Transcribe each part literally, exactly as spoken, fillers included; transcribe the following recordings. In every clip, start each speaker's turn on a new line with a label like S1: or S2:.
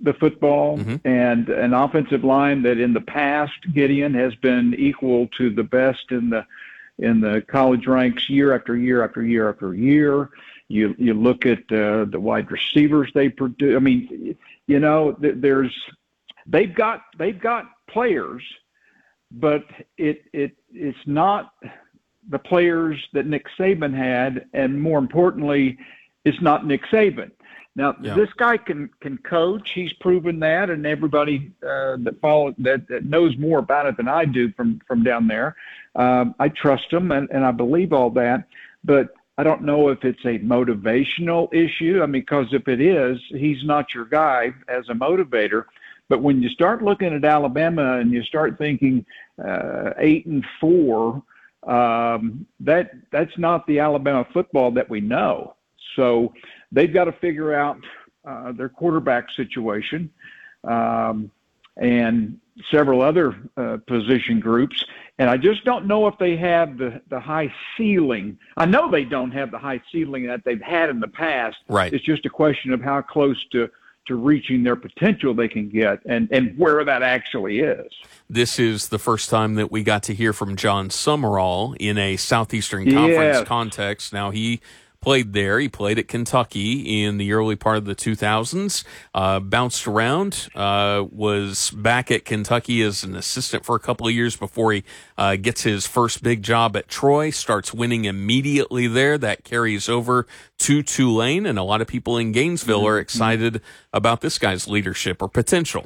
S1: the football,
S2: mm-hmm.
S1: and an offensive line that in the past, Gideon, has been equal to the best in the in the college ranks year after year after year after year. You you look at uh, the wide receivers they produce. I mean, you know, there's they've got they've got players, but it it it's not the players that Nick Saban had, and more importantly, it's not Nick Saban. Now,
S2: yeah.
S1: this guy can, can coach. He's proven that, and everybody uh, that follow that, that knows more about it than I do from, from down there, um, I trust him, and, and I believe all that. But I don't know if it's a motivational issue. I mean, because if it is, he's not your guy as a motivator. But when you start looking at Alabama and you start thinking uh, eight and four, um, that that's not the Alabama football that we know. So they've got to figure out uh, their quarterback situation um, and several other uh, position groups. And I just don't know if they have the, the high ceiling. I know they don't have the high ceiling that they've had in the past.
S2: Right.
S1: It's just a question of how close to, to reaching their potential they can get and, and where that actually is.
S2: This is the first time that we got to hear from John Summerall in a Southeastern Conference
S1: yes.
S2: context. Now, he played there. He played at Kentucky in the early part of the two thousands, uh, bounced around, uh, was back at Kentucky as an assistant for a couple of years before he uh, gets his first big job at Troy, starts winning immediately there. That carries over to Tulane, and a lot of people in Gainesville mm-hmm. are excited about this guy's leadership or potential.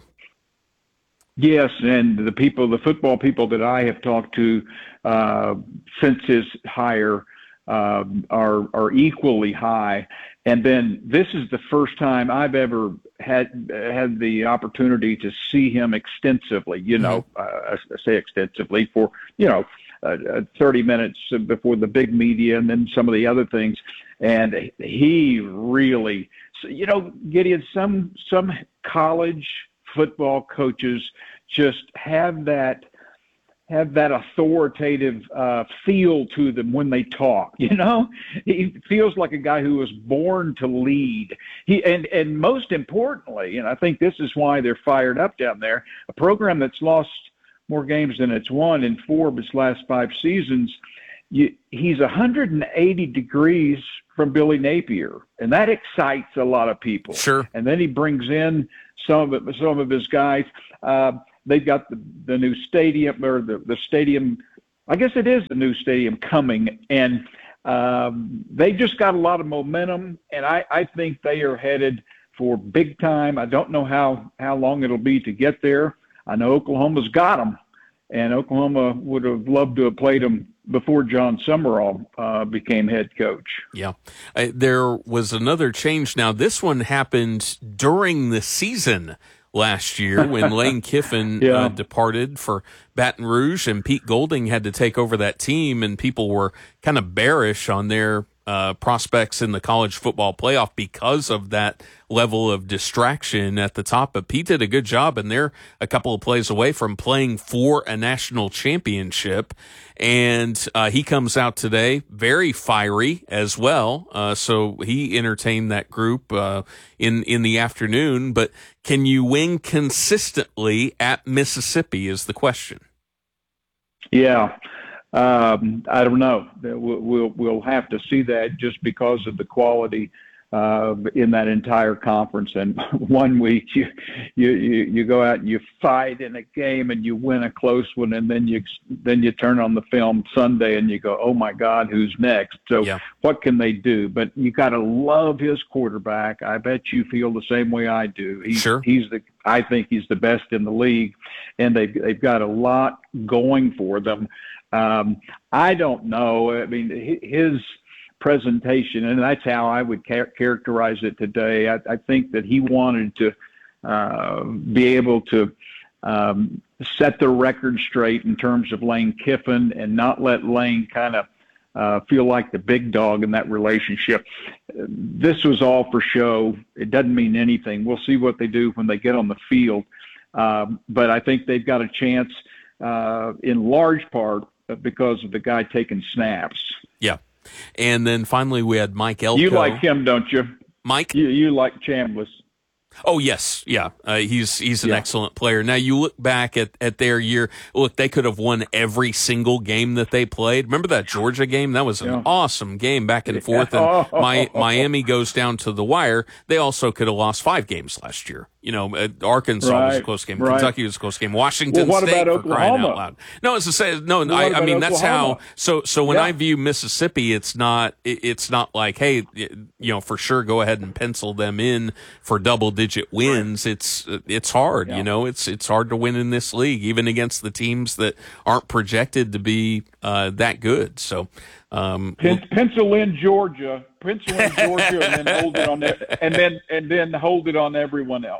S1: Yes, and the people, the football people that I have talked to uh, since his hire, Uh, are are equally high, and then this is the first time I've ever had had the opportunity to see him extensively. You know, mm-hmm. uh, I say extensively for you know uh, thirty minutes before the big media, and then some of the other things. And he really, you know, Gideon, some some college football coaches just have that. have that authoritative uh, feel to them when they talk. You know, he feels like a guy who was born to lead. He and and most importantly, and I think this is why they're fired up down there, a program that's lost more games than it's won in four of its last five seasons. You, he's one hundred eighty degrees from Billy Napier, and that excites a lot of people.
S2: Sure.
S1: And then he brings in some of it, some of his guys. Uh, They've got the, the new stadium or the, the stadium. I guess it is the new stadium coming. And um, they just got a lot of momentum. And I, I think they are headed for big time. I don't know how, how long it'll be to get there. I know Oklahoma's got them. And Oklahoma would have loved to have played them before John Summerall uh, became head coach.
S2: Yeah. Uh, there was another change. Now, this one happened during the season last year when Lane Kiffin
S1: yeah.
S2: uh, departed for Baton Rouge, and Pete Golding had to take over that team, and people were kind of bearish on their uh, prospects in the college football playoff because of that level of distraction at the top. But Pete did a good job, and they're a couple of plays away from playing for a national championship. And uh, he comes out today very fiery as well. Uh, so he entertained that group uh, in, in the afternoon. But can you win consistently at Mississippi is the question.
S1: Yeah. Um, I don't know. We'll, we'll, we'll have to see that just because of the quality uh, in that entire conference. And one week you, you, you, you go out and you fight in a game and you win a close one. And then you, then you turn on the film Sunday and you go, oh my God, who's next? So
S2: yeah.
S1: what can they do? But you got to love his quarterback. I bet you feel the same way I do. He's,
S2: sure.
S1: he's the, I think he's the best in the league, and they've, they've got a lot going for them. Um, I don't know. I mean, his presentation, and that's how I would char- characterize it today. I, I think that he wanted to uh, be able to um, set the record straight in terms of Lane Kiffin and not let Lane kind of uh, feel like the big dog in that relationship. This was all for show. It doesn't mean anything. We'll see what they do when they get on the field. Um, but I think they've got a chance uh, in large part because of the guy taking snaps.
S2: Yeah. And then finally we had Mike Elko.
S1: You like him, don't you?
S2: Mike?
S1: You, you like Chambliss.
S2: Oh yes, yeah. Uh, he's he's an
S1: Yeah.
S2: excellent player. Now you look back at, at their year. Look, they could have won every single game that they played. Remember that Georgia game? That was an
S1: Yeah.
S2: awesome game, back and forth. And
S1: Oh.
S2: my, Miami goes down to the wire. They also could have lost five games last year. You know, uh, Arkansas was a
S1: Right,
S2: close game.
S1: right.
S2: Kentucky was a close game. Washington
S1: Well, what
S2: State,
S1: about
S2: for crying
S1: Oklahoma?
S2: out loud. No, it's to say no.
S1: Well,
S2: I,
S1: what
S2: I mean
S1: about
S2: that's how.
S1: Oklahoma?
S2: So so when
S1: Yeah.
S2: I view Mississippi, it's not it, it's not like hey, you know, for sure go ahead and pencil them in for double digit wins. It's it's hard.
S1: Yeah.
S2: You know, it's it's hard to win in this league, even against the teams that aren't projected to be uh, that good. So. Um,
S1: Pen, pencil in Georgia, pencil in Georgia, and then hold it on there, and then and then hold it on everyone else.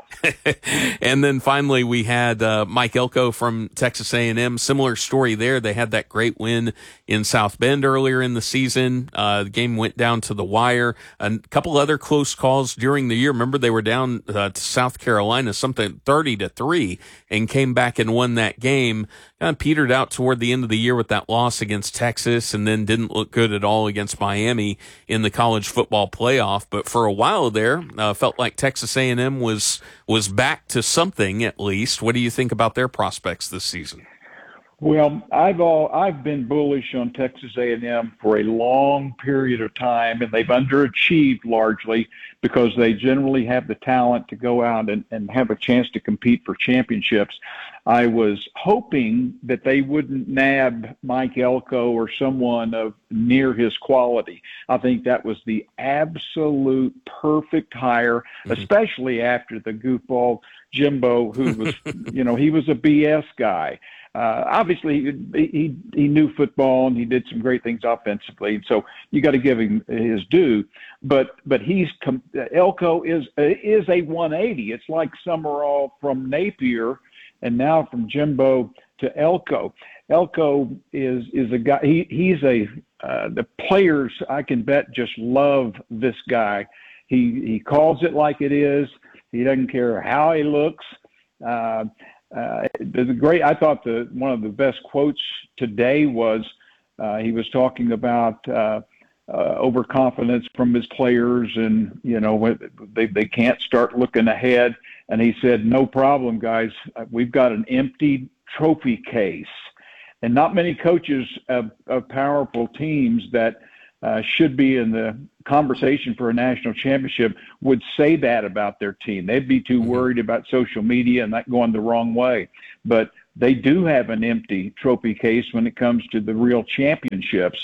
S2: And then finally, we had uh, Mike Elko from Texas A and M. Similar story there. They had that great win in South Bend earlier in the season. Uh, the game went down to the wire. A couple other close calls during the year. Remember, they were down uh, to South Carolina, something thirty to three, and came back and won that game. Kind of petered out toward the end of the year with that loss against Texas, and then didn't look good at all against Miami in the college football playoff. But for a while there, uh, felt like Texas A and M was was back to something at least. What do you think about their prospects this season?
S1: Well, I've all I've been bullish on Texas A and M for a long period of time, and they've underachieved largely because they generally have the talent to go out and, and have a chance to compete for championships. I was hoping that they wouldn't nab Mike Elko or someone of near his quality. I think that was the absolute perfect hire, mm-hmm. especially after the goofball Jimbo, who was, you know, he was a B S guy. Uh, obviously, he, he he knew football and he did some great things offensively. So you got to give him his due. But but he's Elko is is a one eighty. It's like Summerall from Napier, and now from Jimbo to Elko. Elko is is a guy. He he's a uh, the players I can bet just love this guy. He he calls it like it is. He doesn't care how he looks. Uh, Uh, the great, I thought the one of the best quotes today was uh, he was talking about uh, uh, overconfidence from his players, and you know they they can't start looking ahead. And he said, "No problem, guys. We've got an empty trophy case." And not many coaches of, of powerful teams that uh, should be in the conversation for a national championship would say that about their team. They'd be too worried about social media and that going the wrong way. But they do have an empty trophy case when it comes to the real championships.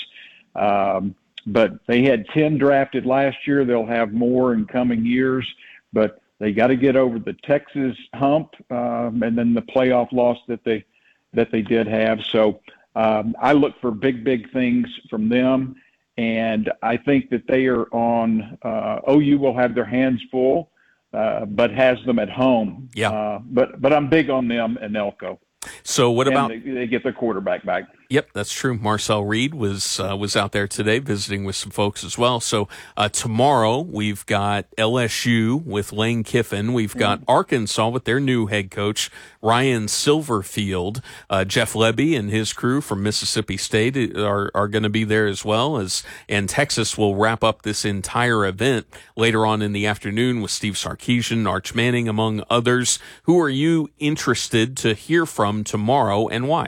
S1: Um, but they had ten drafted last year. They'll have more in coming years. But they got to get over the Texas hump um, and then the playoff loss that they that they did have. So um, I look for big, big things from them. And I think that they are on uh, – O U will have their hands full, uh, but has them at home.
S2: Yeah.
S1: Uh, but but I'm big on them and Elko.
S2: So what
S1: and
S2: about
S1: they, they get their quarterback back?
S2: Yep, that's true. Marcel Reed was uh, was out there today visiting with some folks as well. So uh, tomorrow we've got L S U with Lane Kiffin. We've got mm-hmm. Arkansas with their new head coach, Ryan Silverfield. Uh, Jeff Lebby and his crew from Mississippi State are, are going to be there as well. as And Texas will wrap up this entire event later on in the afternoon with Steve Sarkisian, Arch Manning, among others. Who are you interested to hear from tomorrow and why?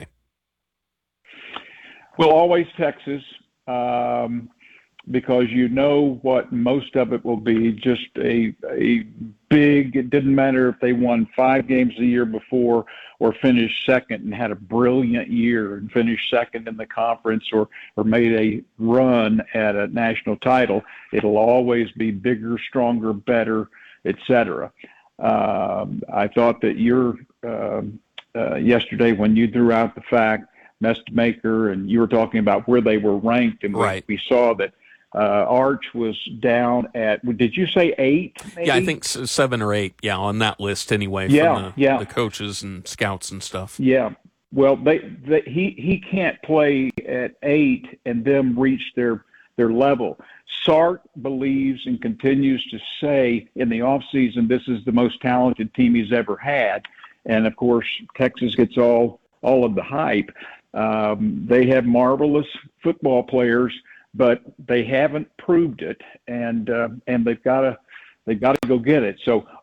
S1: Well, always Texas, um, because you know what most of it will be, just a a big, it didn't matter if they won five games the year before or finished second and had a brilliant year and finished second in the conference or, or made a run at a national title. It'll always be bigger, stronger, better, et cetera. Um, I thought that your uh, uh, yesterday when you threw out the fact Mestmaker, and you were talking about where they were ranked, and
S2: right.
S1: we, we saw that uh, Arch was down at, did you say eight? Maybe?
S2: Yeah, I think seven or eight, yeah, on that list anyway, from
S1: yeah,
S2: the,
S1: yeah.
S2: the coaches and scouts and stuff.
S1: Yeah, well, they, they he, he can't play at eight and them reach their, their level. Sark believes and continues to say in the offseason this is the most talented team he's ever had, and, of course, Texas gets all all of the hype. Um, they have marvelous football players, but they haven't proved it, and uh, and they've got to they've got to go get it. So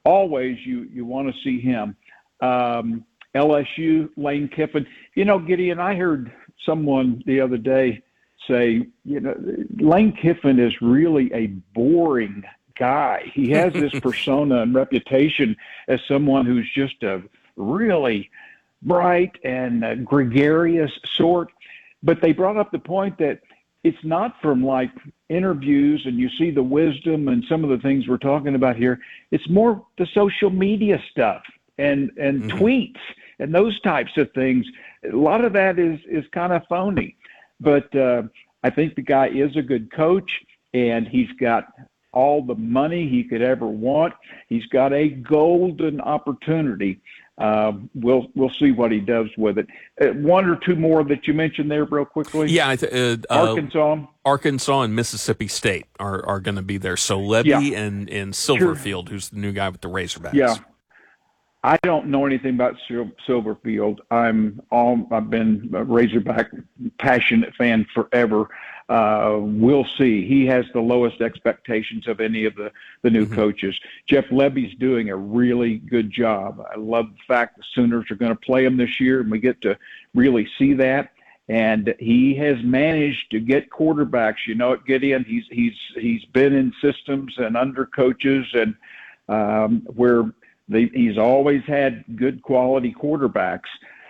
S1: always you, you want to see him. Um, L S U, Lane Kiffin. You know, Gideon, I heard someone the other day say, you know, Lane Kiffin is really a boring guy. He has this persona and reputation as someone who's just a really bright and uh, gregarious sort. But they brought up the point that it's not from like interviews and you see the wisdom and some of the things we're talking about here. It's more the social media stuff and, and mm-hmm. tweets and those types of things. A lot of that is, is kind of phony. But uh, I think the guy is a good coach, and he's got all the money he could ever want. He's got a golden opportunity. Uh, we'll we'll see what he does with it. Uh, one or two more that you mentioned there, real quickly.
S2: Yeah, I th- uh,
S1: Arkansas,
S2: uh, Arkansas, and Mississippi State are, are going to be there. So Levy yeah. and and Silverfield, sure. who's the new guy with the Razorbacks.
S1: Yeah, I don't know anything about Sil- Silverfield. I'm all I've been a Razorback passionate fan forever. Uh, we'll see. He has the lowest expectations of any of the, the new mm-hmm. coaches. Jeff Levy's doing a really good job. I love the fact the Sooners are going to play him this year, and we get to really see that. And he has managed to get quarterbacks. You know it, Gideon. He's he's he's been in systems and under coaches, and um, where they, he's always had good quality quarterbacks.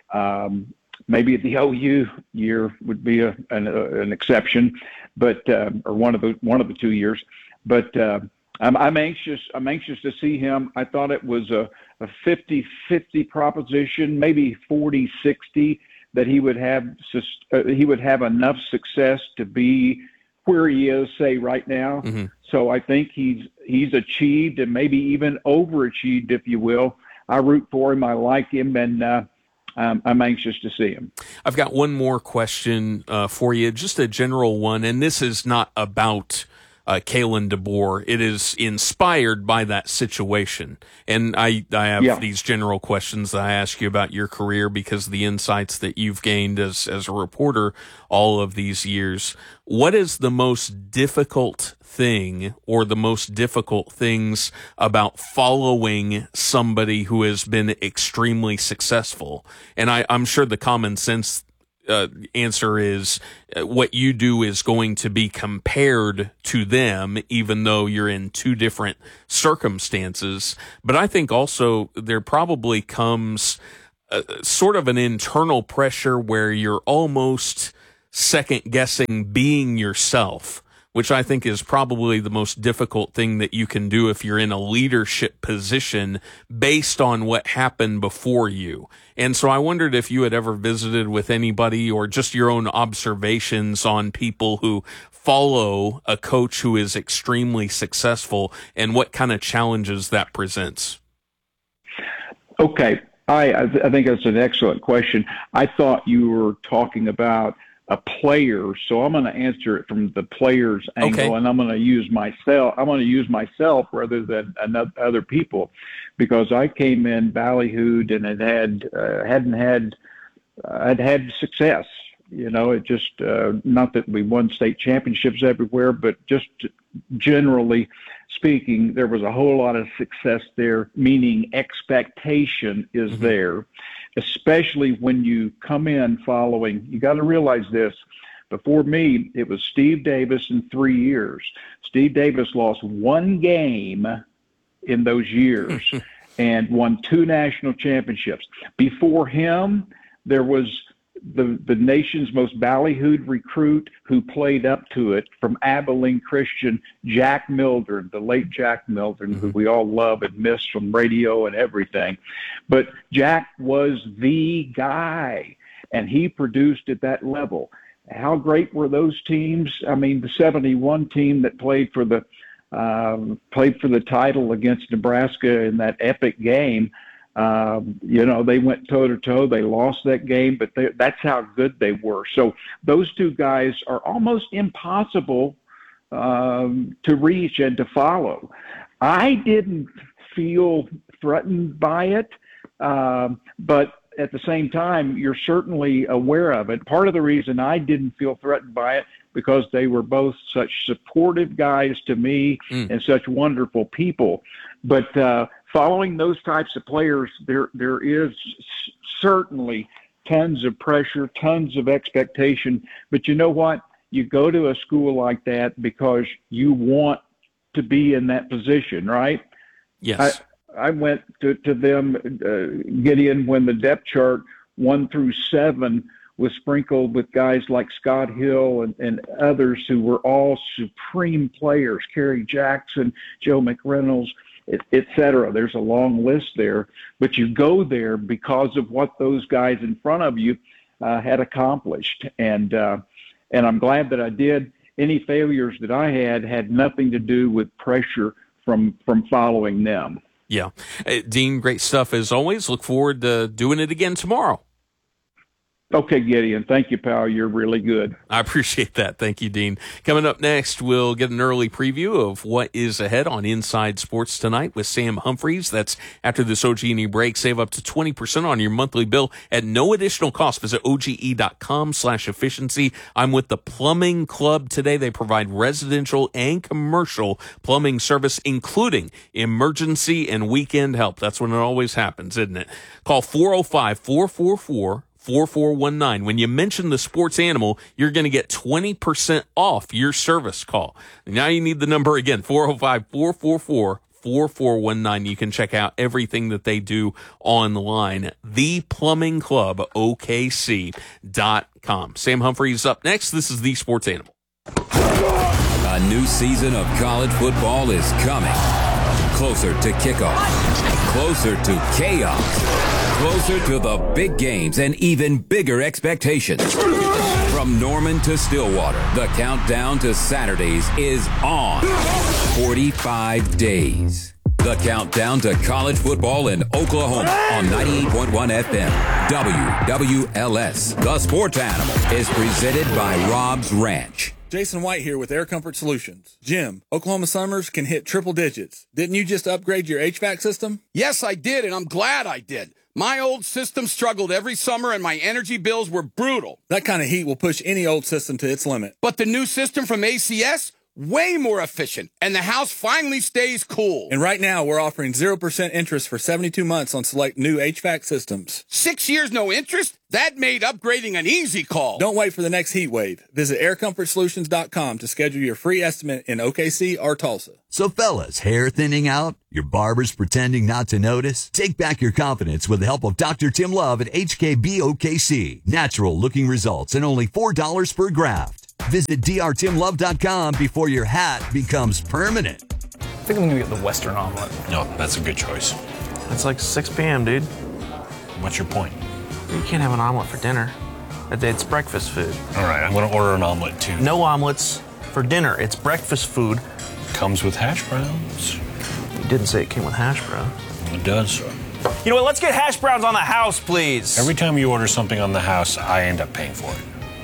S1: Um, Maybe the O U year would be a, an, a, an exception, but uh, or one of the one of the two years. But uh, I'm, I'm anxious. I'm anxious to see him. I thought it was a, a fifty-fifty proposition, maybe forty sixty, that he would have uh, he would have enough success to be where he is, say, right now. Mm-hmm. So I think he's he's achieved and maybe even overachieved, if you will. I root for him. I like him, and uh, Um, I'm anxious to see him.
S2: I've got one more question uh, for you, just a general one, and this is not about uh, Kalen DeBoer. It is inspired by that situation. And I, I have yeah. these general questions that I ask you about your career because of the insights that you've gained as, as a reporter all of these years. What is the most difficult thing or the most difficult things about following somebody who has been extremely successful? And I, I'm sure the common sense uh, answer is uh, what you do is going to be compared to them, even though you're in two different circumstances. But I think also there probably comes uh, sort of an internal pressure where you're almost second guessing being yourself, which I think is probably the most difficult thing that you can do if you're in a leadership position based on what happened before you. And so I wondered if you had ever visited with anybody or just your own observations on people who follow a coach who is extremely successful and what kind of challenges that presents.
S1: Okay. I, I, th- I think that's an excellent question. I thought you were talking about a player, so I'm going to answer it from the player's angle, okay. and I'm going to use myself. I'm going to use myself rather than another, other people, because I came in ballyhooed and it had uh, hadn't had uh, had had success. You know, it just uh, not that we won state championships everywhere, but just generally speaking, there was a whole lot of success there. Meaning, expectation is mm-hmm. there. Especially when you come in following, you got to realize this. Before me, it was Steve Davis in three years. Steve Davis lost one game in those years and won two national championships. Before him, there was the, the nation's most ballyhooed recruit who played up to it from Abilene Christian, Jack Mildred, the late Jack Mildred, mm-hmm. who we all love and miss from radio and everything. But Jack was the guy, and he produced at that level. How great were those teams? I mean, the seventy-one team that played for the um, played for the title against Nebraska in that epic game. Um, you know, they went toe-to-toe. They lost that game, but they, that's how good they were. So those two guys are almost impossible um, to reach and to follow. I didn't feel threatened by it, um, but at the same time, you're certainly aware of it. Part of the reason I didn't feel threatened by it because they were both such supportive guys to me mm. and such wonderful people. but uh, following those types of players, there there is certainly tons of pressure, tons of expectation. But you know what? You go to a school like that because you want to be in that position, right?
S2: Yes.
S1: I, I went to, to them, uh, Gideon, when the depth chart one through seven was sprinkled with guys like Scott Hill and, and others who were all supreme players, Kerry Jackson, Joe McReynolds, et, et cetera. There's a long list there. But you go there because of what those guys in front of you uh, had accomplished. And uh, and I'm glad that I did. Any failures that I had had nothing to do with pressure from from following them.
S2: Yeah. Uh, Dean, great stuff as always. Look forward to doing it again tomorrow.
S1: Okay, Gideon. Thank you, pal. You're really good.
S2: I appreciate that. Thank you, Dean. Coming up next, we'll get an early preview of what is ahead on Inside Sports tonight with Sam Humphreys. That's after this O G and E break. Save up to twenty percent on your monthly bill at no additional cost. Visit oge.com slash efficiency. I'm with the Plumbing Club today. They provide residential and commercial plumbing service, including emergency and weekend help. That's when it always happens, isn't it? Call four oh five, four four four, four four one nine. When you mention the sports animal, you're going to get twenty percent off your service call. Now you need the number again, four oh five, four four four, four four one nine. You can check out everything that they do online. the plumbing club O K C dot com. Sam Humphreys up next. This is The Sports Animal.
S3: A new season of college football is coming. Closer to kickoff. Closer to chaos. Closer to the big games and even bigger expectations. From Norman to Stillwater, the countdown to Saturdays is on. forty-five days. The countdown to college football in Oklahoma on ninety-eight point one F M. W W L S. The Sports Animal is presented by Rob's Ranch.
S4: Jason White here with Air Comfort Solutions. Jim, Oklahoma summers can hit triple digits. Didn't you just upgrade your H V A C system?
S5: Yes, I did, and I'm glad I did. My old system struggled every summer, and my energy bills were brutal.
S4: That kind of heat will push any old system to its limit.
S5: But the new system from A C S, way more efficient, and the house finally stays cool.
S4: And right now, we're offering zero percent interest for seventy-two months on select new H V A C systems.
S5: Six years no interest? That made upgrading an easy call.
S4: Don't wait for the next heat wave. Visit air comfort solutions dot com to schedule your free estimate in O K C or Tulsa.
S6: So fellas, hair thinning out? Your barber's pretending not to notice? Take back your confidence with the help of Doctor Tim Love at H K B O K C. Natural looking results and only four dollars per graft. Visit D R tim love dot com before your hat becomes permanent.
S7: I think I'm going to get the Western omelet.
S8: No, that's a good choice.
S7: It's like six p.m., dude.
S8: What's your point?
S7: You can't have an omelet for dinner. It's breakfast food.
S8: All right, I'm going to order an omelet, too.
S7: No omelets for dinner. It's breakfast food.
S8: Comes with hash browns.
S7: You didn't say it came with hash brown.
S8: It does.
S7: You know what? Let's get hash browns on the house, please.
S8: Every time you order something on the house, I end up paying for it.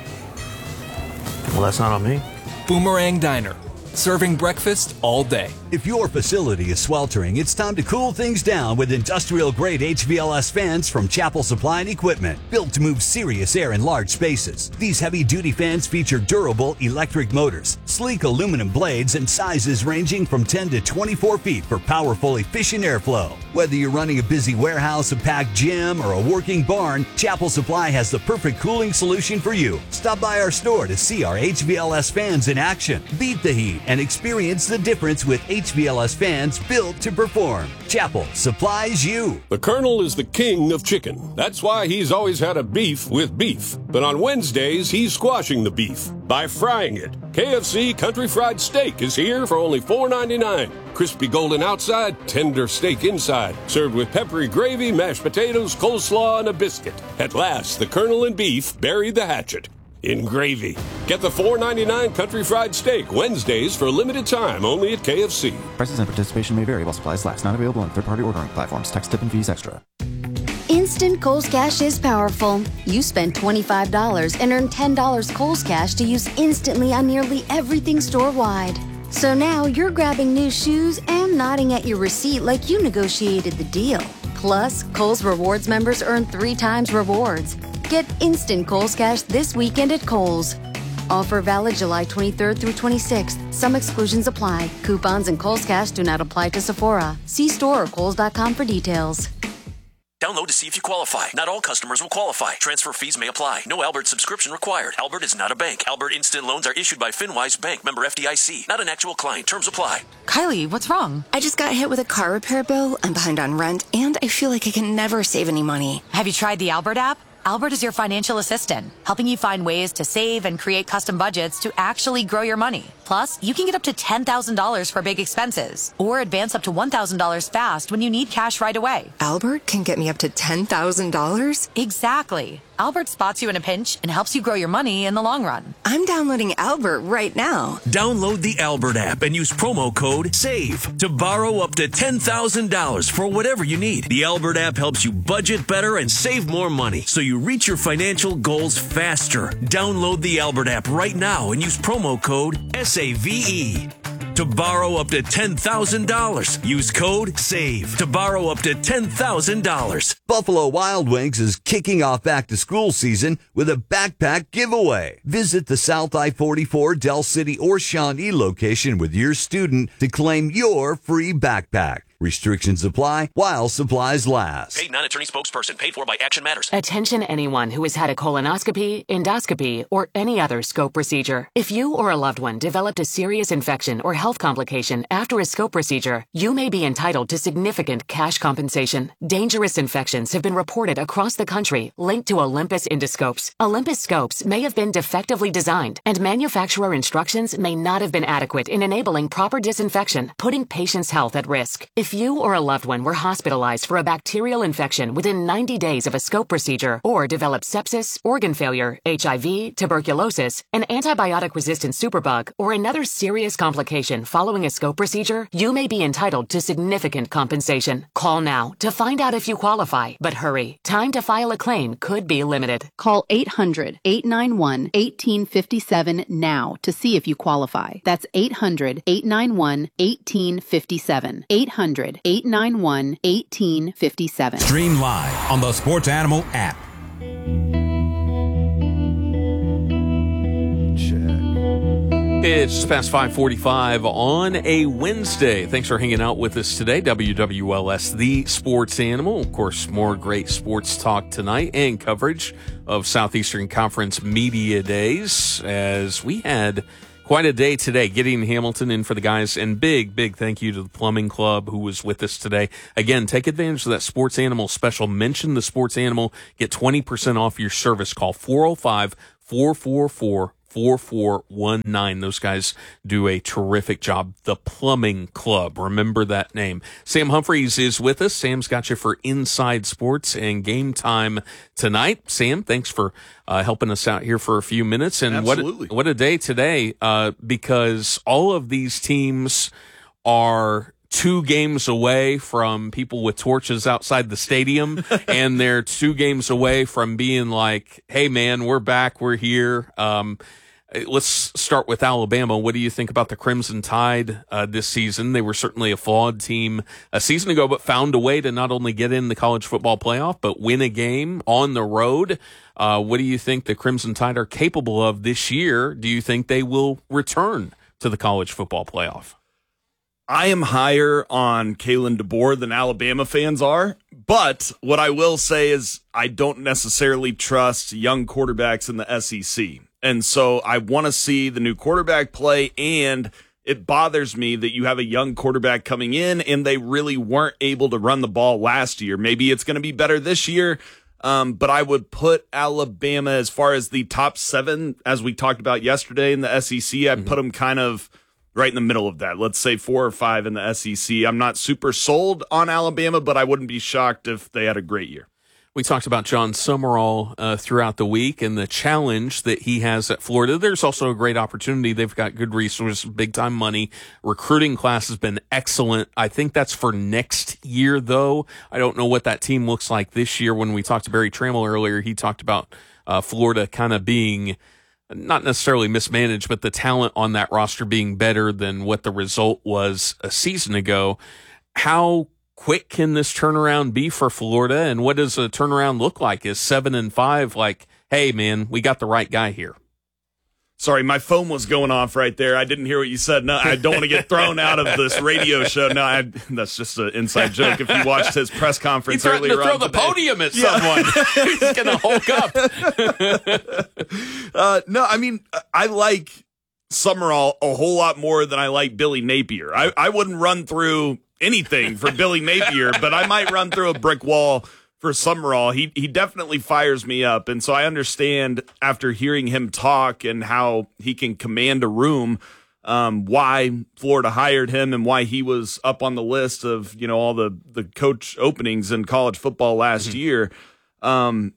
S7: Well, that's not on me.
S9: Boomerang Diner. Serving breakfast all day.
S6: If your facility is sweltering, it's time to cool things down with industrial-grade H V L S fans from Chapel Supply and Equipment, built to move serious air in large spaces. These heavy-duty fans feature durable electric motors, sleek aluminum blades, and sizes ranging from ten to twenty-four feet for powerful, efficient airflow. Whether you're running a busy warehouse, a packed gym, or a working barn, Chapel Supply has the perfect cooling solution for you. Stop by our store to see our H V L S fans in action. Beat the heat and experience the difference with H V L S fans built to perform. Chapel supplies you.
S10: The Colonel is the king of chicken. That's why he's always had a beef with beef. But on Wednesdays, he's squashing the beef by frying it. K F C Country Fried Steak is here for only four ninety-nine. Crispy golden outside, tender steak inside. Served with peppery gravy, mashed potatoes, coleslaw, and a biscuit. At last, the Colonel and beef buried the hatchet in gravy. Get the four ninety-nine Country Fried Steak Wednesdays for a limited time only at K F C.
S11: Prices and participation may vary while supplies last. Not available on third-party ordering platforms. Tax, tip, and fees extra.
S12: Instant Kohl's Cash is powerful. You spend twenty-five dollars and earn ten dollars Kohl's Cash to use instantly on nearly everything store-wide. So now you're grabbing new shoes and nodding at your receipt like you negotiated the deal. Plus, Kohl's Rewards members earn three times rewards. Get instant Kohl's Cash this weekend at Kohl's. Offer valid July twenty-third through twenty-sixth. Some exclusions apply. Coupons and Kohl's Cash do not apply to Sephora. See store or kohls dot com for details.
S13: Download to see if you qualify. Not all customers will qualify. Transfer fees may apply. No Albert subscription required. Albert is not a bank. Albert Instant Loans are issued by FinWise Bank, member F D I C. Not an actual client. Terms apply.
S14: Kylie, what's wrong? I just got hit with a car repair bill. I'm behind on rent, and I feel like I can never save any money.
S15: Have you tried the Albert app? Albert is your financial assistant, helping you find ways to save and create custom budgets to actually grow your money. Plus, you can get up to ten thousand dollars for big expenses or advance up to one thousand dollars fast when you need cash right away.
S14: Albert can get me up to ten thousand dollars?
S15: Exactly. Albert spots you in a pinch and helps you grow your money in the long run.
S14: I'm downloading Albert right now.
S16: Download the Albert app and use promo code SAVE to borrow up to ten thousand dollars for whatever you need. The Albert app helps you budget better and save more money so you reach your financial goals faster. Download the Albert app right now and use promo code S A V E. To borrow up to ten thousand dollars, use code SAVE to borrow up to ten thousand dollars.
S6: Buffalo Wild Wings is kicking off back-to-school season with a backpack giveaway. Visit the South I forty-four, Del City, or Shawnee location with your student to claim your free backpack. Restrictions apply while supplies last.
S13: Paid non-attorney spokesperson. Paid for by Action Matters.
S17: Attention anyone who has had a colonoscopy, endoscopy, or any other scope procedure. If you or a loved one developed a serious infection or health complication after a scope procedure, you may be entitled to significant cash compensation. Dangerous infections have been reported across the country linked to Olympus endoscopes. Olympus scopes may have been defectively designed, and manufacturer instructions may not have been adequate in enabling proper disinfection, putting patients' health at risk. If If you or a loved one were hospitalized for a bacterial infection within ninety days of a scope procedure or developed sepsis, organ failure, H I V, tuberculosis, an antibiotic-resistant superbug, or another serious complication following a scope procedure, you may be entitled to significant compensation. Call now to find out if you qualify, but hurry. Time to file a claim could be limited.
S18: Call eight hundred, eight nine one, one eight five seven now to see if you qualify. That's eight hundred, eight nine one, one eight five seven. eight hundred, eight nine one, one eight five seven.
S3: Stream live on the Sports Animal app.
S2: It's just past five forty-five on a Wednesday. Thanks for hanging out with us today. W W L S, the Sports Animal. Of course, more great sports talk tonight and coverage of Southeastern Conference Media Days, as we had quite a day today, getting Hamilton in for the guys. And big, big thank you to the Plumbing Club who was with us today. Again, take advantage of that Sports Animal special. Mention the Sports Animal. Get twenty percent off your service. Call four oh five, four four four, four four one nine. Those guys do a terrific job. The Plumbing Club. Remember that name. Sam Humphreys is with us. Sam's got you for Inside Sports and Game Time tonight. Sam, thanks for uh, helping us out here for a few minutes. And
S19: Absolutely.
S2: what what a day today, uh, because all of these teams are two games away from people with torches outside the stadium, and they're two games away from being like, hey, man, we're back, we're here. Um, let's start with Alabama. What do you think about the Crimson Tide uh, this season? They were certainly a flawed team a season ago, but found a way to not only get in the college football playoff, but win a game on the road. Uh, what do you think the Crimson Tide are capable of this year? Do you think they will return to the college football playoff?
S19: I am higher on Kalen DeBoer than Alabama fans are, but what I will say is I don't necessarily trust young quarterbacks in the S E C. And so I want to see the new quarterback play, and it bothers me that you have a young quarterback coming in and they really weren't able to run the ball last year. Maybe it's going to be better this year, um, but I would put Alabama as far as the top seven, as we talked about yesterday in the S E C. I'd mm-hmm. put them kind of right in the middle of that. Let's say four or five in the S E C. I'm not super sold on Alabama, but I wouldn't be shocked if they had a great year.
S2: We talked about John Summerall uh, throughout the week and the challenge that he has at Florida. There's also a great opportunity. They've got good resources, big-time money. Recruiting class has been excellent. I think that's for next year, though. I don't know what that team looks like this year. When we talked to Barry Trammell earlier, he talked about uh, Florida kind of being not necessarily mismanaged, but the talent on that roster being better than what the result was a season ago. How quick can this turnaround be for Florida, and what does a turnaround look like? Is seven and five like, hey, man, we got the right guy here?
S19: Sorry, my phone was going off right there. I didn't hear what you said. No, I don't want to get thrown out of this radio show. No, I, that's just an inside joke. If you watched his press conference
S2: he threatened
S19: earlier
S2: to throw
S19: on
S2: the
S19: today.
S2: podium at someone. He's going to hulk up.
S19: uh, no, I mean, I like Summerall a whole lot more than I like Billy Napier. I, I wouldn't run through anything for Billy Napier, but I might run through a brick wall for Summerall. He he definitely fires me up. And so I understand after hearing him talk and how he can command a room, um, why Florida hired him and why he was up on the list of, you know, all the, the coach openings in college football last mm-hmm. year. Um,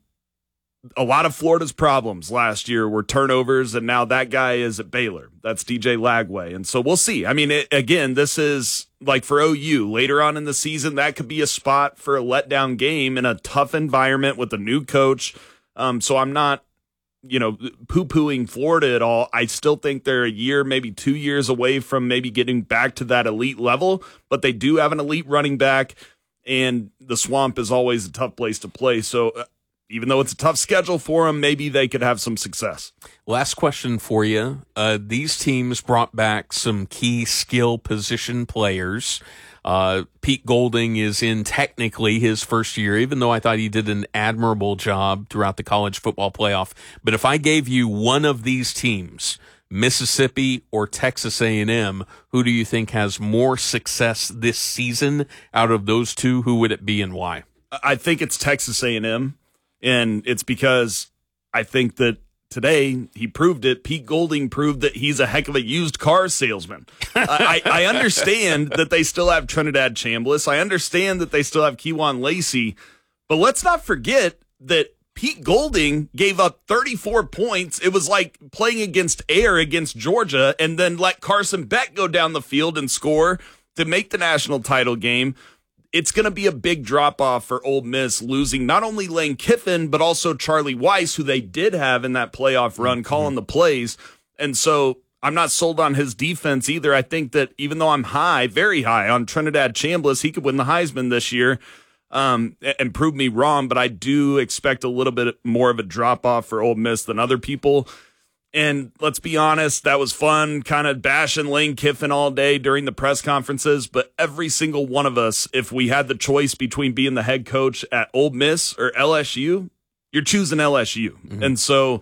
S19: a lot of Florida's problems last year were turnovers, and now that guy is at Baylor. That's D J Lagway. And so we'll see. I mean, it, again, this is like for O U later on in the season, that could be a spot for a letdown game in a tough environment with a new coach. Um, so I'm not, you know, poo-pooing Florida at all. I still think they're a year, maybe two years away from maybe getting back to that elite level, but they do have an elite running back, and the Swamp is always a tough place to play. So uh, even though it's a tough schedule for them, maybe they could have some success.
S2: Last question for you. Uh, these teams brought back some key skill position players. Uh, Pete Golding is in technically his first year, even though I thought he did an admirable job throughout the college football playoff. But if I gave you one of these teams, Mississippi or Texas A and M, who do you think has more success this season out of those two? Who would it be and why?
S19: I think it's Texas A and M. And it's because I think that today he proved it. Pete Golding proved that he's a heck of a used car salesman. I, I understand that they still have Trinidad Chambliss. I understand that they still have Kewan Lacey. But let's not forget that Pete Golding gave up thirty-four points. It was like playing against air against Georgia and then let Carson Beck go down the field and score to make the national title game. It's going to be a big drop-off for Ole Miss, losing not only Lane Kiffin, but also Charlie Weiss, who they did have in that playoff run, mm-hmm. calling the plays. And so I'm not sold on his defense either. I think that even though I'm high, very high on Trinidad Chambliss, he could win the Heisman this year um, and prove me wrong, but I do expect a little bit more of a drop-off for Ole Miss than other people. And let's be honest, that was fun, kind of bashing Lane Kiffin all day during the press conferences. But every single one of us, if we had the choice between being the head coach at Ole Miss or L S U, you're choosing L S U. Mm-hmm. And so,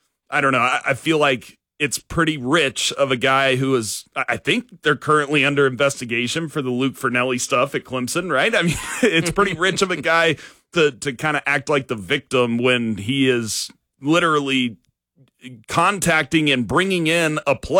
S19: I don't know, I, I feel like it's pretty rich of a guy who is, I think they're currently under investigation for the Luke Fernelli stuff at Clemson, right? I mean, it's pretty rich of a guy to, to kind of act like the victim when he is literally contacting and bringing in a player